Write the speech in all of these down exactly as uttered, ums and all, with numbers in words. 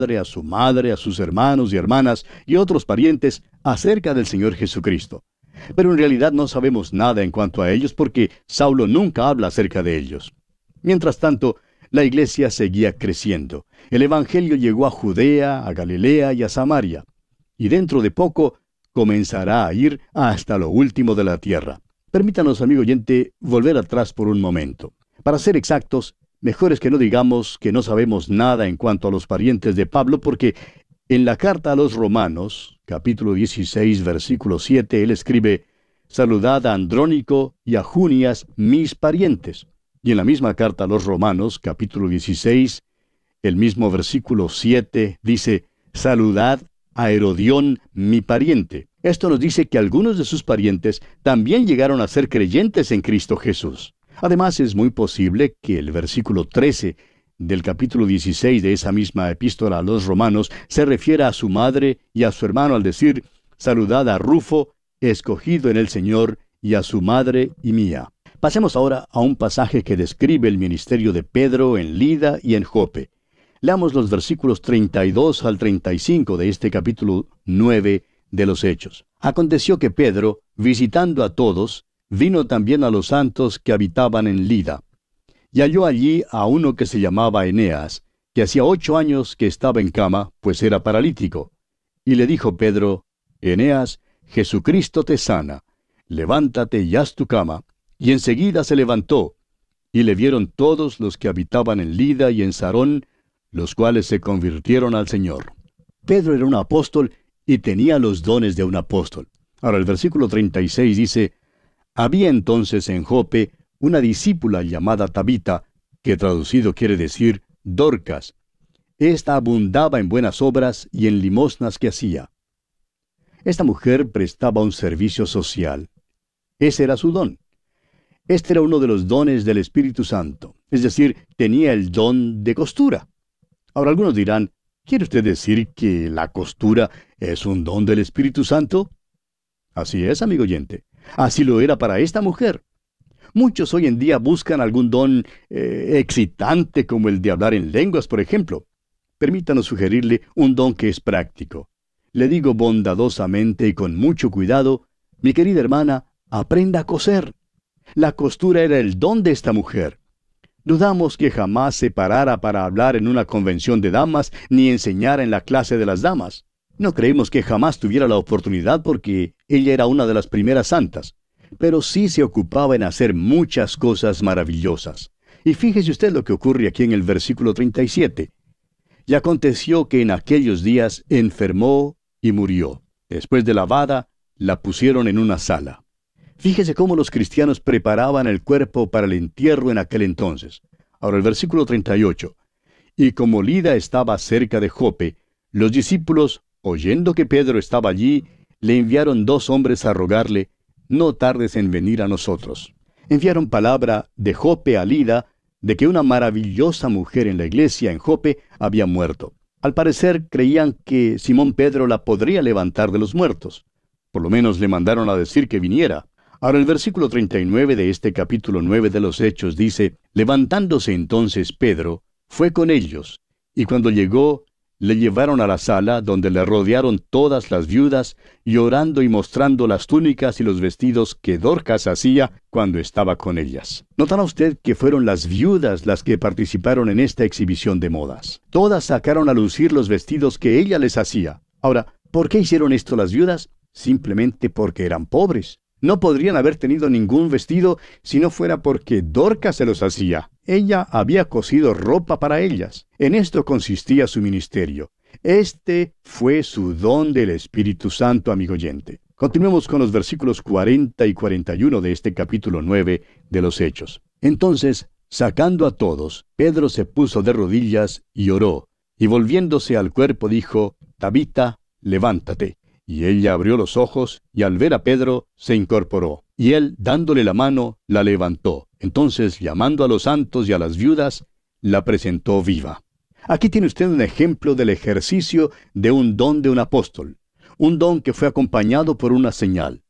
a su madre, a sus hermanos y hermanas y otros parientes acerca del Señor Jesucristo. Pero en realidad no sabemos nada en cuanto a ellos porque Saulo nunca habla acerca de ellos. Mientras tanto, la iglesia seguía creciendo. El Evangelio llegó a Judea, a Galilea y a Samaria. Y dentro de poco comenzará a ir hasta lo último de la tierra. Permítanos, amigo oyente, volver atrás por un momento. Para ser exactos, mejor es que no digamos que no sabemos nada en cuanto a los parientes de Pablo, porque en la carta a los Romanos, capítulo dieciséis, versículo siete, él escribe: «Saludad a Andrónico y a Junias, mis parientes». Y en la misma carta a los Romanos, capítulo dieciséis, el mismo versículo siete, dice: «Saludad a Herodión, mi pariente». Esto nos dice que algunos de sus parientes también llegaron a ser creyentes en Cristo Jesús. Además, es muy posible que el versículo trece del capítulo dieciséis de esa misma epístola a los Romanos se refiera a su madre y a su hermano al decir: «Saludad a Rufo, escogido en el Señor, y a su madre y mía». Pasemos ahora a un pasaje que describe el ministerio de Pedro en Lida y en Jope. Leamos los versículos treinta y dos al treinta y cinco de este capítulo nueve de los Hechos. Aconteció que Pedro, visitando a todos, vino también a los santos que habitaban en Lida. Y halló allí a uno que se llamaba Eneas, que hacía ocho años que estaba en cama, pues era paralítico. Y le dijo Pedro: «Eneas, Jesucristo te sana. Levántate y haz tu cama». Y enseguida se levantó, y le vieron todos los que habitaban en Lida y en Sarón, los cuales se convirtieron al Señor. Pedro era un apóstol y tenía los dones de un apóstol. Ahora el versículo treinta y seis dice: «Había entonces en Jope una discípula llamada Tabita, que traducido quiere decir Dorcas. Esta abundaba en buenas obras y en limosnas que hacía». Esta mujer prestaba un servicio social. Ese era su don. Este era uno de los dones del Espíritu Santo, es decir, tenía el don de costura. Ahora algunos dirán: ¿quiere usted decir que la costura es un don del Espíritu Santo? Así es, amigo oyente. Así lo era para esta mujer. Muchos hoy en día buscan algún don eh, excitante como el de hablar en lenguas, por ejemplo. Permítanos sugerirle un don que es práctico. Le digo bondadosamente y con mucho cuidado: mi querida hermana, aprenda a coser. La costura era el don de esta mujer. Dudamos que jamás se parara para hablar en una convención de damas ni enseñara en la clase de las damas. No creemos que jamás tuviera la oportunidad porque ella era una de las primeras santas, pero sí se ocupaba en hacer muchas cosas maravillosas. Y fíjese usted lo que ocurre aquí en el versículo treinta y siete. «Y aconteció que en aquellos días enfermó y murió. Después de lavada, la pusieron en una sala». Fíjese cómo los cristianos preparaban el cuerpo para el entierro en aquel entonces. Ahora el versículo treinta y ocho. «Y como Lida estaba cerca de Jope, los discípulos, oyendo que Pedro estaba allí, le enviaron dos hombres a rogarle: no tardes en venir a nosotros». Enviaron palabra de Jope a Lida de que una maravillosa mujer en la iglesia en Jope había muerto. Al parecer creían que Simón Pedro la podría levantar de los muertos. Por lo menos le mandaron a decir que viniera. Ahora el versículo treinta y nueve de este capítulo nueve de los Hechos dice: «Levantándose entonces Pedro, fue con ellos, y cuando llegó, le llevaron a la sala, donde le rodearon todas las viudas, llorando y mostrando las túnicas y los vestidos que Dorcas hacía cuando estaba con ellas». ¿Notará usted que fueron las viudas las que participaron en esta exhibición de modas? Todas sacaron a lucir los vestidos que ella les hacía. Ahora, ¿por qué hicieron esto las viudas? Simplemente porque eran pobres. No podrían haber tenido ningún vestido si no fuera porque Dorcas se los hacía. Ella había cosido ropa para ellas. En esto consistía su ministerio. Este fue su don del Espíritu Santo, amigo oyente. Continuemos con los versículos cuarenta y cuarenta y uno de este capítulo nueve de los Hechos. «Entonces, sacando a todos, Pedro se puso de rodillas y oró, y volviéndose al cuerpo dijo: Tabita, levántate. Y ella abrió los ojos, y al ver a Pedro, se incorporó. Y él, dándole la mano, la levantó. Entonces, llamando a los santos y a las viudas, la presentó viva». Aquí tiene usted un ejemplo del ejercicio de un don de un apóstol. Un don que fue acompañado por una señal.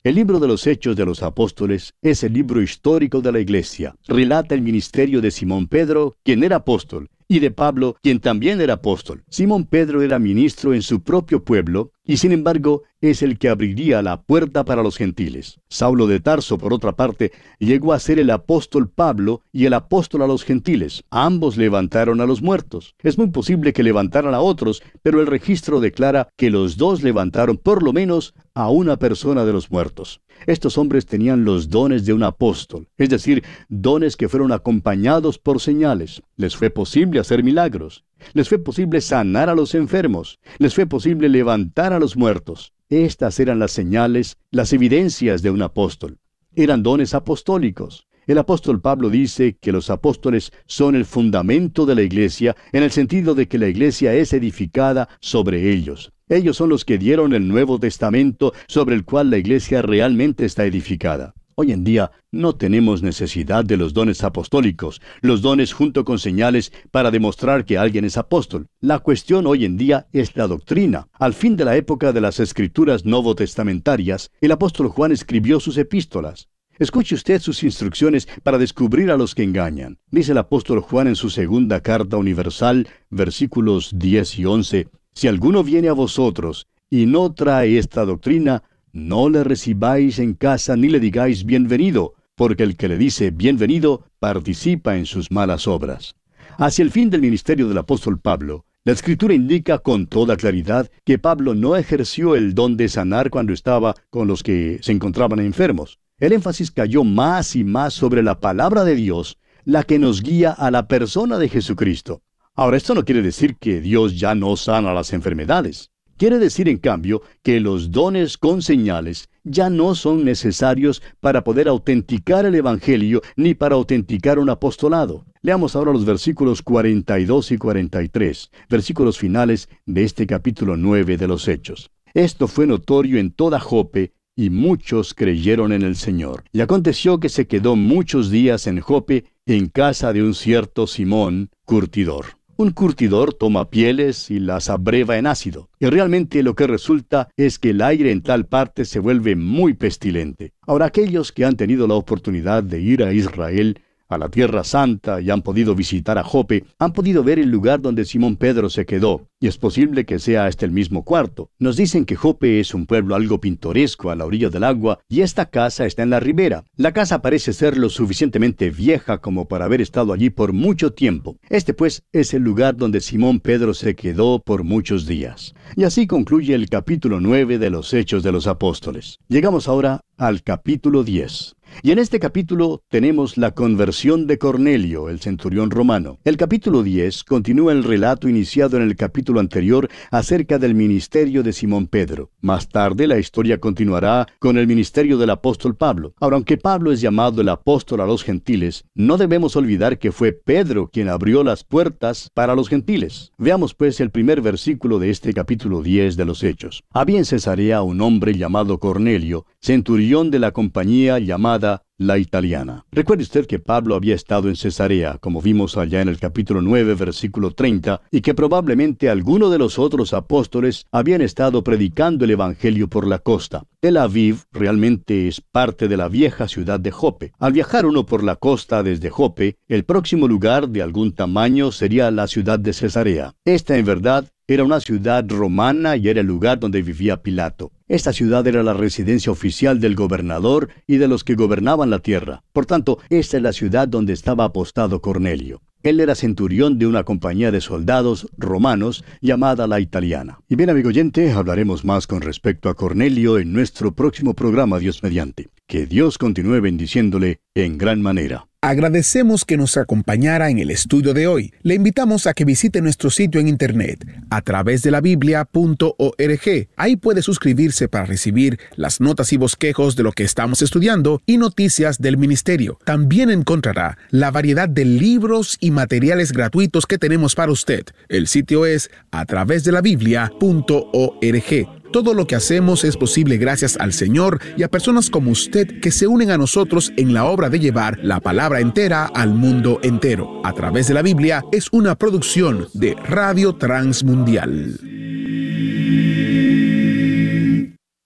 El libro de los Hechos de los Apóstoles es el libro histórico de la Iglesia. Relata el ministerio de Simón Pedro, quien era apóstol, y de Pablo, quien también era apóstol. Simón Pedro era ministro en su propio pueblo, y sin embargo es el que abriría la puerta para los gentiles. Saulo de Tarso, por otra parte, llegó a ser el apóstol Pablo y el apóstol a los gentiles. Ambos levantaron a los muertos. Es muy posible que levantaran a otros, pero el registro declara que los dos levantaron por lo menos a una persona de los muertos. Estos hombres tenían los dones de un apóstol, es decir, dones que fueron acompañados por señales. Les fue posible hacer milagros. Les fue posible sanar a los enfermos. Les fue posible levantar a los muertos. Estas eran las señales, las evidencias de un apóstol. Eran dones apostólicos. El apóstol Pablo dice que los apóstoles son el fundamento de la iglesia, en el sentido de que la iglesia es edificada sobre ellos. Ellos son los que dieron el Nuevo Testamento, sobre el cual la iglesia realmente está edificada. Hoy en día no tenemos necesidad de los dones apostólicos, los dones junto con señales para demostrar que alguien es apóstol. La cuestión hoy en día es la doctrina. Al fin de la época de las escrituras novotestamentarias, el apóstol Juan escribió sus epístolas. Escuche usted sus instrucciones para descubrir a los que engañan. Dice el apóstol Juan en su segunda carta universal, versículos diez y once, «Si alguno viene a vosotros y no trae esta doctrina, no le recibáis en casa ni le digáis bienvenido, porque el que le dice bienvenido participa en sus malas obras». Hacia el fin del ministerio del apóstol Pablo, la Escritura indica con toda claridad que Pablo no ejerció el don de sanar cuando estaba con los que se encontraban enfermos. El énfasis cayó más y más sobre la palabra de Dios, la que nos guía a la persona de Jesucristo. Ahora, esto no quiere decir que Dios ya no sana las enfermedades. Quiere decir, en cambio, que los dones con señales ya no son necesarios para poder autenticar el Evangelio ni para autenticar un apostolado. Leamos ahora los versículos cuarenta y dos y cuarenta y tres, versículos finales de este capítulo nueve de los Hechos. Esto fue notorio en toda Jope, y muchos creyeron en el Señor. Y aconteció que se quedó muchos días en Jope, en casa de un cierto Simón, curtidor. Un curtidor toma pieles y las abreva en ácido. Y realmente lo que resulta es que el aire en tal parte se vuelve muy pestilente. Ahora, aquellos que han tenido la oportunidad de ir a Israel, a la Tierra Santa, y han podido visitar a Jope, han podido ver el lugar donde Simón Pedro se quedó, y es posible que sea este el mismo cuarto. Nos dicen que Jope es un pueblo algo pintoresco a la orilla del agua, y esta casa está en la ribera. La casa parece ser lo suficientemente vieja como para haber estado allí por mucho tiempo. Este, pues, es el lugar donde Simón Pedro se quedó por muchos días. Y así concluye el capítulo nueve de los Hechos de los Apóstoles. Llegamos ahora al capítulo diez. Y en este capítulo tenemos la conversión de Cornelio, el centurión romano. El capítulo diez continúa el relato iniciado en el capítulo anterior acerca del ministerio de Simón Pedro. Más tarde la historia continuará con el ministerio del apóstol Pablo. Ahora, aunque Pablo es llamado el apóstol a los gentiles, no debemos olvidar que fue Pedro quien abrió las puertas para los gentiles. Veamos pues el primer versículo de este capítulo diez de los Hechos. Había en Cesarea un hombre llamado Cornelio, centurión de la compañía llamada la Italiana. Recuerde usted que Pablo había estado en Cesarea, como vimos allá en el capítulo nueve, versículo treinta, y que probablemente alguno de los otros apóstoles habían estado predicando el Evangelio por la costa. Tel Aviv realmente es parte de la vieja ciudad de Jope. Al viajar uno por la costa desde Jope, el próximo lugar de algún tamaño sería la ciudad de Cesarea. Esta, en verdad, era una ciudad romana y era el lugar donde vivía Pilato. Esta ciudad era la residencia oficial del gobernador y de los que gobernaban la tierra. Por tanto, esta es la ciudad donde estaba apostado Cornelio. Él era centurión de una compañía de soldados romanos llamada la Italiana. Y bien, amigo oyente, hablaremos más con respecto a Cornelio en nuestro próximo programa, Dios mediante. Que Dios continúe bendiciéndole en gran manera. Agradecemos que nos acompañara en el estudio de hoy. Le invitamos a que visite nuestro sitio en internet a través de la biblia punto org. Ahí puede suscribirse para recibir las notas y bosquejos de lo que estamos estudiando y noticias del ministerio. También encontrará la variedad de libros y materiales gratuitos que tenemos para usted. El sitio es a través de la biblia punto org. Todo lo que hacemos es posible gracias al Señor y a personas como usted que se unen a nosotros en la obra de llevar la palabra entera al mundo entero. A través de la Biblia es una producción de Radio Transmundial.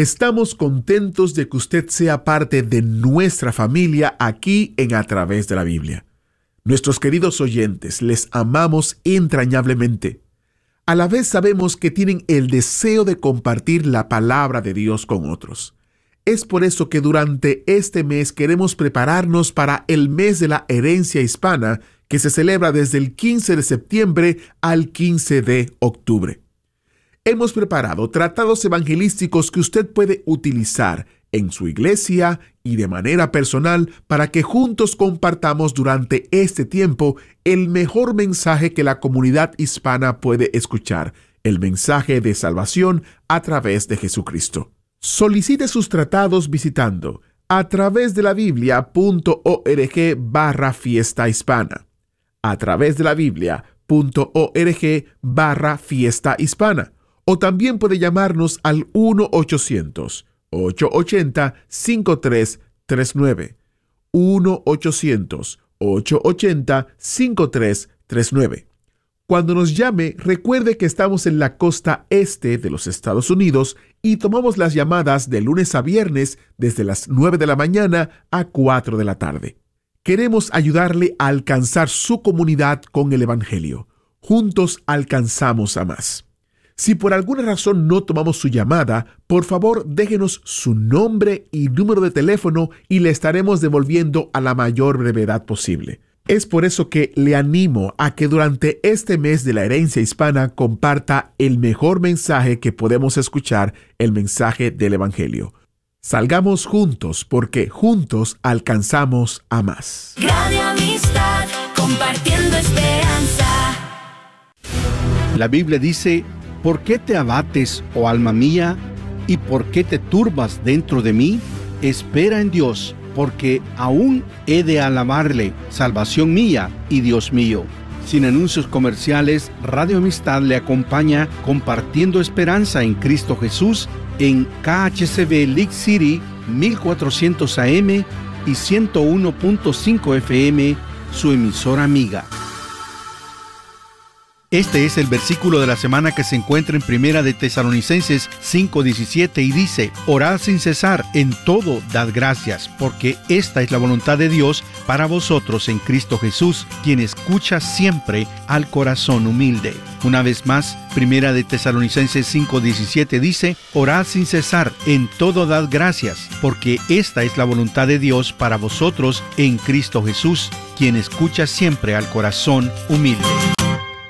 Estamos contentos de que usted sea parte de nuestra familia aquí en A Través de la Biblia. Nuestros queridos oyentes, les amamos entrañablemente. A la vez sabemos que tienen el deseo de compartir la palabra de Dios con otros. Es por eso que durante este mes queremos prepararnos para el mes de la herencia hispana, que se celebra desde el quince de septiembre al quince de octubre. Hemos preparado tratados evangelísticos que usted puede utilizar en su iglesia y de manera personal para que juntos compartamos durante este tiempo el mejor mensaje que la comunidad hispana puede escuchar, el mensaje de salvación a través de Jesucristo. Solicite sus tratados visitando a través de la biblia.org barra fiesta hispana. A través de la biblia.org barra fiesta hispana. O también puede llamarnos al uno ochocientos, ocho ochenta, cinco tres tres nueve. uno ochocientos, ocho ochenta, cinco tres tres nueve. Cuando nos llame, recuerde que estamos en la costa este de los Estados Unidos y tomamos las llamadas de lunes a viernes desde las nueve de la mañana a cuatro de la tarde. Queremos ayudarle a alcanzar su comunidad con el Evangelio. Juntos alcanzamos a más. Si por alguna razón no tomamos su llamada, por favor déjenos su nombre y número de teléfono y le estaremos devolviendo a la mayor brevedad posible. Es por eso que le animo a que durante este mes de la herencia hispana comparta el mejor mensaje que podemos escuchar, el mensaje del Evangelio. Salgamos juntos porque juntos alcanzamos a más. Radio Amistad, compartiendo esperanza. La Biblia dice: ¿por qué te abates, oh alma mía? ¿Y por qué te turbas dentro de mí? Espera en Dios, porque aún he de alabarle, salvación mía y Dios mío. Sin anuncios comerciales, Radio Amistad le acompaña compartiendo esperanza en Cristo Jesús en K H C B League City mil cuatrocientos A M y ciento uno punto cinco F M, su emisora amiga. Este es el versículo de la semana que se encuentra en Primera de Tesalonicenses cinco diecisiete y dice: orad sin cesar, en todo dad gracias, porque esta es la voluntad de Dios para vosotros en Cristo Jesús, quien escucha siempre al corazón humilde. Una vez más, Primera de Tesalonicenses cinco diecisiete dice: orad sin cesar, en todo dad gracias, porque esta es la voluntad de Dios para vosotros en Cristo Jesús, quien escucha siempre al corazón humilde.